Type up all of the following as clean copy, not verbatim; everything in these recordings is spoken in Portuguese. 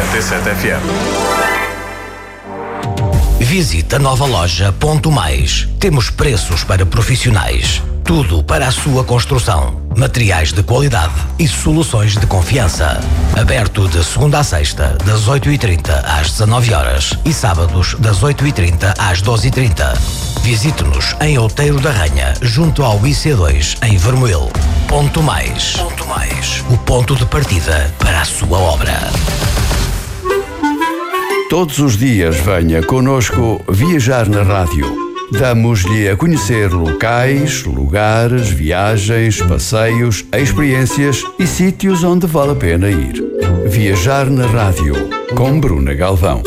97 FM. Visite a nova loja Ponto Mais. Temos preços para profissionais. Tudo para a sua construção. Materiais de qualidade e soluções de confiança. Aberto de segunda a sexta, das 8h30 às 19h e sábados das 8h30 às 12h30. Visite-nos em Outeiro da Ranha, junto ao IC2, em Vermoil. Ponto Mais. Ponto Mais. O ponto de partida para a sua obra. Todos os dias venha connosco viajar na rádio. Damos-lhe a conhecer locais, lugares, viagens, passeios, experiências e sítios onde vale a pena ir. Viajar na rádio, com Bruna Galvão.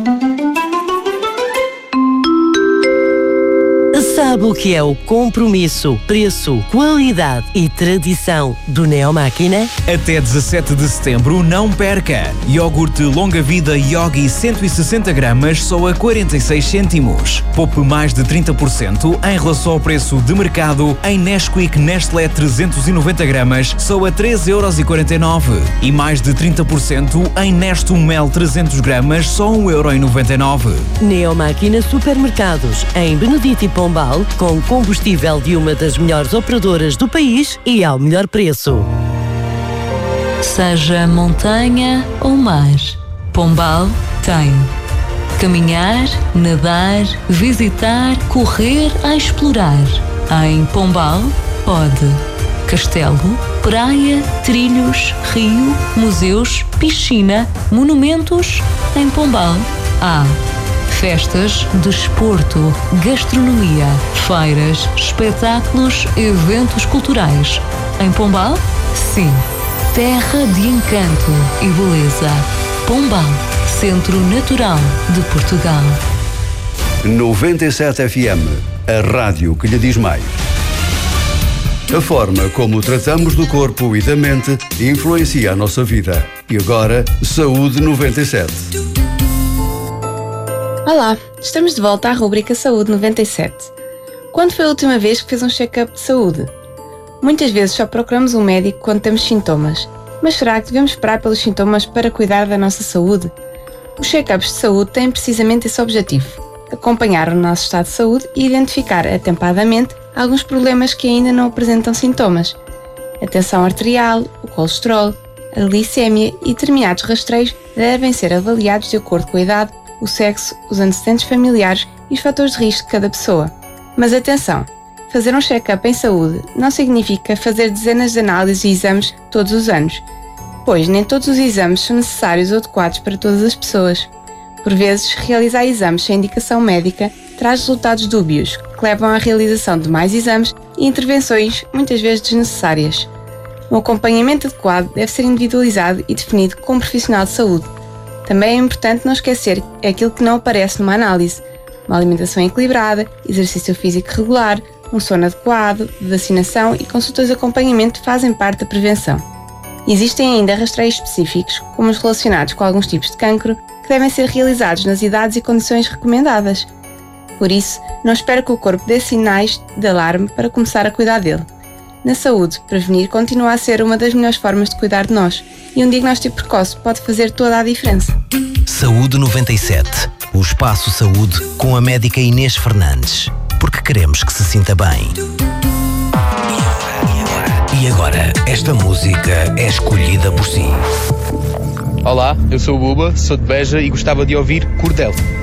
Sabe o que é o compromisso, preço, qualidade e tradição do Neomáquina? Até 17 de setembro, não perca! Iogurte Longa Vida Yogi 160 gramas só a 46 cêntimos. Poupe mais de 30% em relação ao preço de mercado em Nesquik Nestlé 390 gramas só a 3,49€. E mais de 30% em Nestum Mel 300 gramas só 1,99€. Neomáquina Supermercados, em Benedito e Pombal, com combustível de uma das melhores operadoras do país e ao melhor preço. Seja montanha ou mar, Pombal tem. Caminhar, nadar, visitar, correr, a explorar. Em Pombal, pode. Castelo, praia, trilhos, rio, museus, piscina, monumentos. Em Pombal, há festas, desporto, gastronomia, feiras, espetáculos, eventos culturais. Em Pombal, sim, terra de encanto e beleza. Pombal, Centro Natural de Portugal. 97 FM, a rádio que lhe diz mais. A forma como tratamos do corpo e da mente influencia a nossa vida. E agora, Saúde 97. Olá, estamos de volta à rubrica Saúde 97. Quando foi a última vez que fez um check-up de saúde? Muitas vezes só procuramos um médico quando temos sintomas, mas será que devemos esperar pelos sintomas para cuidar da nossa saúde? Os check-ups de saúde têm precisamente esse objetivo: acompanhar o nosso estado de saúde e identificar atempadamente alguns problemas que ainda não apresentam sintomas. A tensão arterial, o colesterol, a glicémia e determinados rastreios devem ser avaliados de acordo com a idade, o sexo, os antecedentes familiares e os fatores de risco de cada pessoa. Mas atenção, fazer um check-up em saúde não significa fazer dezenas de análises e exames todos os anos, pois nem todos os exames são necessários ou adequados para todas as pessoas. Por vezes, realizar exames sem indicação médica traz resultados dúbios, que levam à realização de mais exames e intervenções muitas vezes desnecessárias. Um acompanhamento adequado deve ser individualizado e definido com um profissional de saúde. Também é importante não esquecer aquilo que não aparece numa análise: uma alimentação equilibrada, exercício físico regular, um sono adequado, vacinação e consultas de acompanhamento fazem parte da prevenção. Existem ainda rastreios específicos, como os relacionados com alguns tipos de cancro, que devem ser realizados nas idades e condições recomendadas. Por isso, não espere que o corpo dê sinais de alarme para começar a cuidar dele. Na saúde, prevenir continua a ser uma das melhores formas de cuidar de nós, e um diagnóstico precoce pode fazer toda a diferença. Saúde 97. O Espaço Saúde com a médica Inês Fernandes. Porque queremos que se sinta bem. E agora, esta música é escolhida por si. Olá, eu sou o Buba, sou de Beja e gostava de ouvir Cordel.